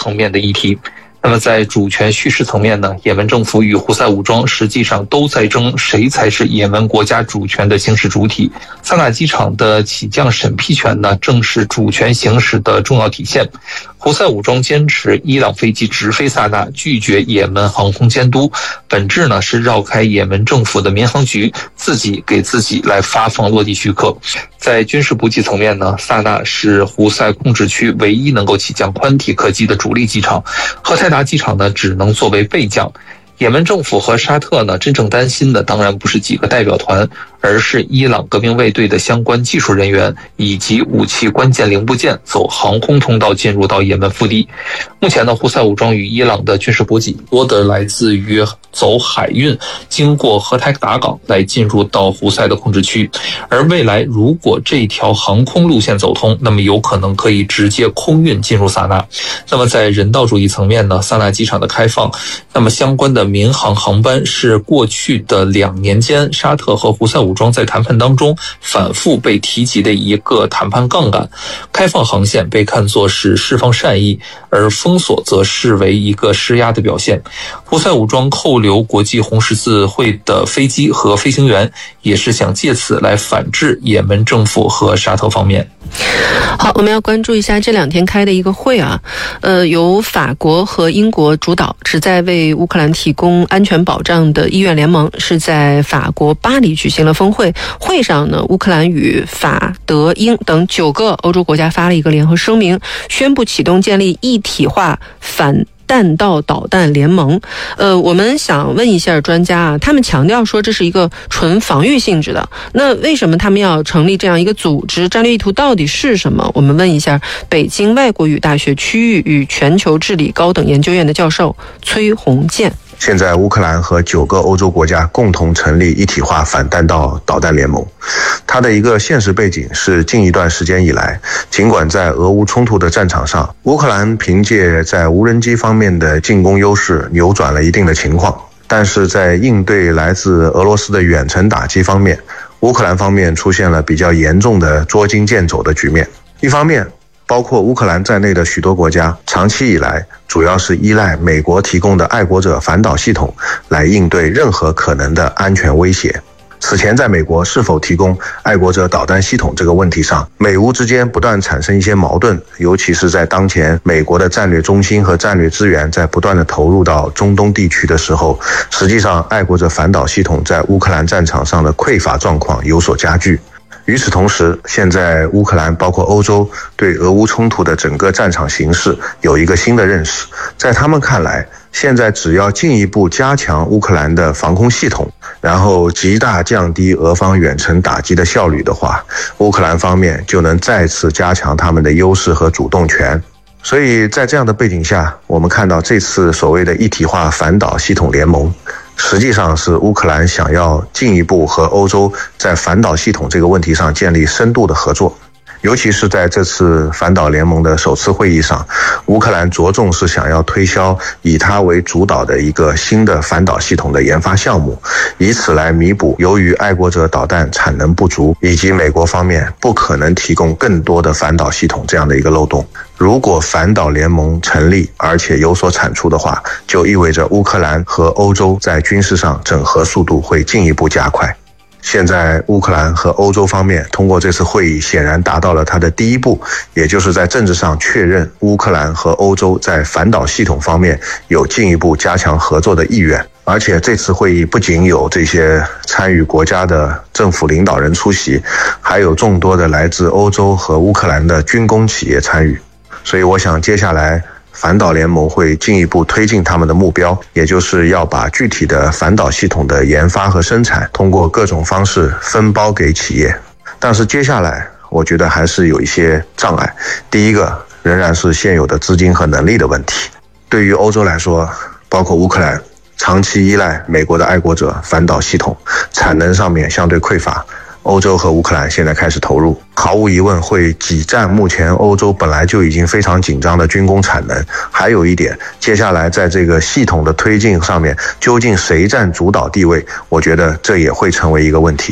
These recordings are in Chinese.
层面的议题。那么在主权叙事层面呢，也门政府与胡塞武装实际上都在争谁才是也门国家主权的行使主体。萨那机场的起降审批权呢，正是主权行使的重要体现。胡塞武装坚持伊朗飞机直飞萨那，拒绝也门航空监督，本质呢是绕开也门政府的民航局，自己给自己来发放落地许可。在军事补给层面呢，萨那是胡塞控制区唯一能够起降宽体客机的主力机场，荷台达机场呢只能作为备降。也门政府和沙特呢，真正担心的当然不是几个代表团，而是伊朗革命卫队的相关技术人员以及武器关键零部件走航空通道进入到也门腹地。目前呢，胡塞武装与伊朗的军事补给多的来自于走海运，经过荷台达港来进入到胡塞的控制区。而未来如果这条航空路线走通，那么有可能可以直接空运进入萨那。那么在人道主义层面呢，萨那机场的开放，那么相关的民航航班是过去的2年间沙特和胡塞武装在谈判当中反复被提及的一个谈判杠杆。开放航线被看作是释放善意，而封锁则视为一个施压的表现。胡塞武装扣留国际红十字会的飞机和飞行员，也是想借此来反制也门政府和沙特方面。 好，我们要关注一下这2天开的一个会啊，由法国和英国主导，旨在为乌克兰提供安全保障的医院联盟是在法国巴黎举行了峰会。会上呢，乌克兰与法、德、英等9个欧洲国家发了一个联合声明，宣布启动建立一体化反弹道导弹联盟。我们想问一下专家啊，他们强调说这是一个纯防御性质的，那为什么他们要成立这样一个组织？战略意图到底是什么？我们问一下北京外国语大学区域与全球治理高等研究院的教授崔洪建。 现在乌克兰和9个欧洲国家共同成立一体化反弹道导弹联盟，它的一个现实背景是近一段时间以来，尽管在俄乌冲突的战场上，乌克兰凭借在无人机方面的进攻优势扭转了一定的情况，但是在应对来自俄罗斯的远程打击方面，乌克兰方面出现了比较严重的捉襟见肘的局面。一方面，包括乌克兰在内的许多国家长期以来主要是依赖美国提供的爱国者反导系统来应对任何可能的安全威胁。此前在美国是否提供爱国者导弹系统这个问题上，美乌之间不断产生一些矛盾，尤其是在当前美国的战略中心和战略资源在不断的投入到中东地区的时候，实际上爱国者反导系统在乌克兰战场上的匮乏状况有所加剧。与此同时，现在乌克兰包括欧洲对俄乌冲突的整个战场形势有一个新的认识，在他们看来，现在只要进一步加强乌克兰的防空系统，然后极大降低俄方远程打击的效率的话，乌克兰方面就能再次加强他们的优势和主动权。所以在这样的背景下，我们看到这次所谓的一体化反导系统联盟，实际上是乌克兰想要进一步和欧洲在反导系统这个问题上建立深度的合作。尤其是在这次反导联盟的首次会议上，乌克兰着重是想要推销以它为主导的一个新的反导系统的研发项目，以此来弥补由于爱国者导弹产能不足以及美国方面不可能提供更多的反导系统这样的一个漏洞。如果反导联盟成立而且有所产出的话，就意味着乌克兰和欧洲在军事上整合速度会进一步加快。现在乌克兰和欧洲方面通过这次会议显然达到了它的第一步，也就是在政治上确认乌克兰和欧洲在反导系统方面有进一步加强合作的意愿。而且这次会议不仅有这些参与国家的政府领导人出席，还有众多的来自欧洲和乌克兰的军工企业参与。所以我想接下来反导联盟会进一步推进他们的目标，也就是要把具体的反导系统的研发和生产通过各种方式分包给企业。但是接下来我觉得还是有一些障碍。第一个仍然是现有的资金和能力的问题。对于欧洲来说，包括乌克兰长期依赖美国的爱国者反导系统，产能上面相对匮乏，欧洲和乌克兰现在开始投入，毫无疑问会挤占目前欧洲本来就已经非常紧张的军工产能。还有一点，接下来在这个系统的推进上面，究竟谁占主导地位，我觉得这也会成为一个问题。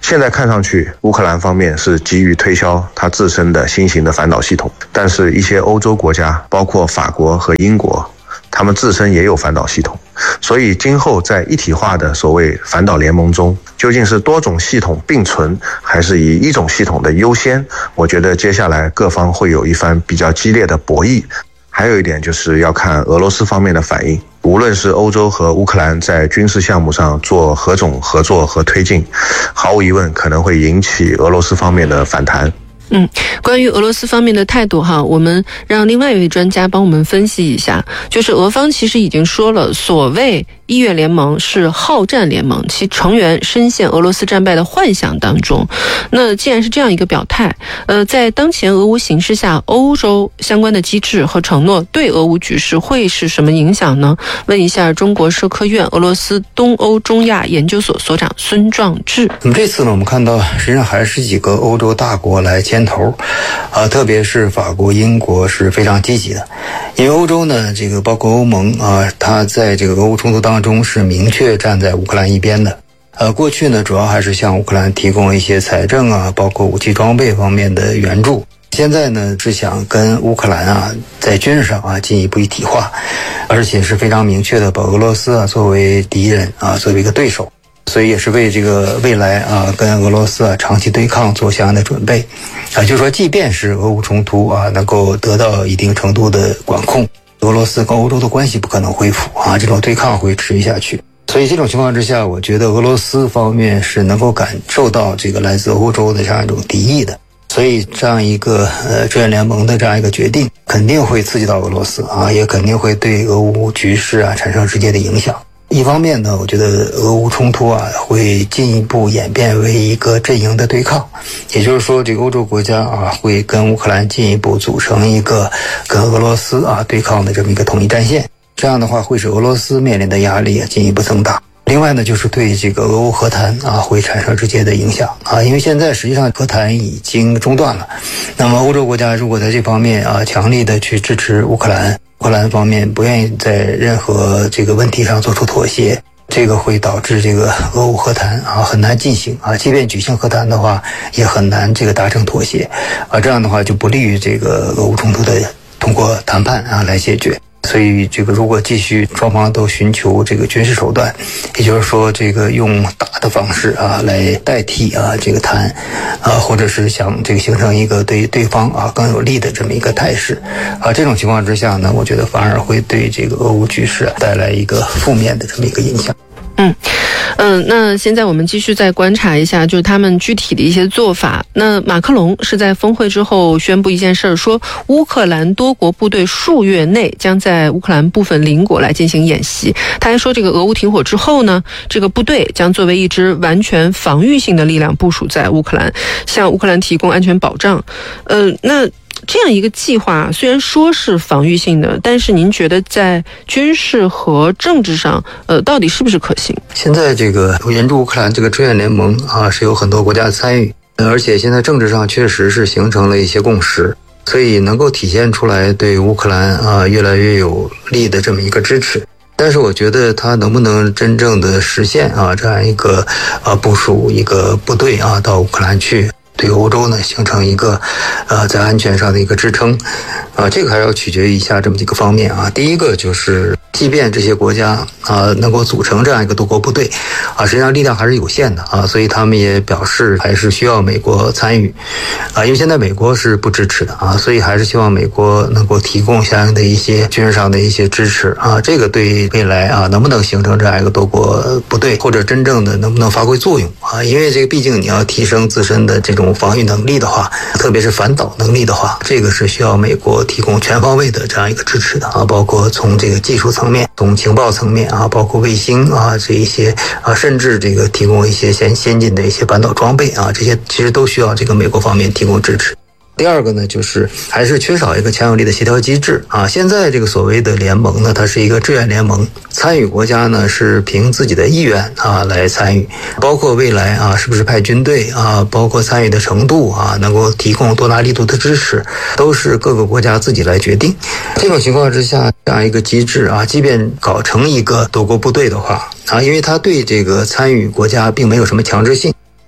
现在看上去，乌克兰方面是急于推销它自身的新型的反导系统，但是一些欧洲国家，包括法国和英国，他们自身也有反导系统。所以今后在一体化的所谓反导联盟中，究竟是多种系统并存，还是以一种系统的优先，我觉得接下来各方会有一番比较激烈的博弈。还有一点就是要看俄罗斯方面的反应，无论是欧洲和乌克兰在军事项目上做何种合作和推进，毫无疑问可能会引起俄罗斯方面的反弹。 关于俄罗斯方面的态度我们让另外一位专家帮我们分析一下。就是俄方其实已经说了，所谓医院联盟是好战联盟，其成员深陷俄罗斯战败的幻想当中。那既然是这样一个表态，在当前俄乌形势下，欧洲相关的机制和承诺对俄乌局势会是什么影响呢？问一下中国社科院俄罗斯东欧中亚研究所所长孙壮志。 那么这次呢，我们看到实际上还是几个欧洲大国来牵头，特别是法国、英国是非常积极的。因为欧洲呢，这个包括欧盟它在这个俄乌冲突当中是明确站在乌克兰一边的。过去呢，主要还是向乌克兰提供一些财政包括武器装备方面的援助。现在呢，是想跟乌克兰在军事上进一步一体化，而且是非常明确的把俄罗斯作为敌人作为一个对手。所以也是为这个未来跟俄罗斯长期对抗做相应的准备。就是说即便是俄乌冲突能够得到一定程度的管控，俄罗斯跟欧洲的关系不可能恢复这种对抗会持续下去。所以这种情况之下，我觉得俄罗斯方面是能够感受到这个来自欧洲的这样一种敌意的。所以这样一个志愿联盟的这样一个决定，肯定会刺激到俄罗斯也肯定会对俄乌局势产生直接的影响。一方面呢，我觉得俄乌冲突会进一步演变为一个阵营的对抗，也就是说这个欧洲国家会跟乌克兰进一步组成一个跟俄罗斯对抗的这么一个统一战线。这样的话会使俄罗斯面临的压力进一步增大。另外呢，就是对这个俄乌和谈会产生直接的影响因为现在实际上和谈已经中断了。那么欧洲国家如果在这方面强力的去支持乌克兰，乌克兰方面不愿意在任何这个问题上做出妥协，这个会导致这个俄乌和谈很难进行即便举行和谈的话，也很难这个达成妥协这样的话就不利于这个俄乌冲突的通过谈判来解决。所以这个如果继续双方都寻求这个军事手段，也就是说这个用打的方式来代替这个谈或者是想这个形成一个对对方更有利的这么一个态势这种情况之下呢，我觉得反而会对这个俄乌局势带来一个负面的这么一个影响。 那现在我们继续再观察一下，就是他们具体的一些做法。那马克龙是在峰会之后宣布一件事，说乌克兰多国部队数月内将在乌克兰部分邻国来进行演习。他还说，这个俄乌停火之后呢，这个部队将作为一支完全防御性的力量部署在乌克兰，向乌克兰提供安全保障。那这样一个计划虽然说是防御性的，但是您觉得在军事和政治上到底是不是可行？ 现在这个援助乌克兰这个志愿联盟是有很多国家参与，而且现在政治上确实是形成了一些共识，所以能够体现出来对乌克兰越来越有利的这么一个支持。但是我觉得它能不能真正的实现这样一个部署一个部队到乌克兰去，对欧洲呢形成一个在安全上的一个支撑这个还要取决于以下这么几个方面第一个就是即便这些国家能够组成这样一个多国部队实际上力量还是有限的所以他们也表示还是需要美国参与因为现在美国是不支持的所以还是希望美国能够提供相应的一些军事上的一些支持这个对未来能不能形成这样一个多国部队，或者真正的能不能发挥作用因为这个毕竟你要提升自身的这种防御能力的话，特别是反导能力的话，这个是需要美国提供全方位的这样一个支持的包括从这个技术层面，从情报层面包括卫星这一些甚至这个提供一些先进的一些反导装备这些其实都需要这个美国方面提供支持。第二个呢，就是还是缺少一个强有力的协调机制现在这个所谓的联盟呢，它是一个志愿联盟，参与国家呢是凭自己的意愿来参与，包括未来是不是派军队包括参与的程度能够提供多大力度的支持，都是各个国家自己来决定。这种情况之下，这样一个机制即便搞成一个多国部队的话因为它对这个参与国家并没有什么强制性。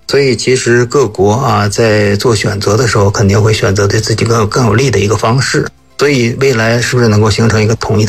所以其实各国啊在做选择的时候，肯定会选择对自己更有利的一个方式。所以未来是不是能够形成一个统一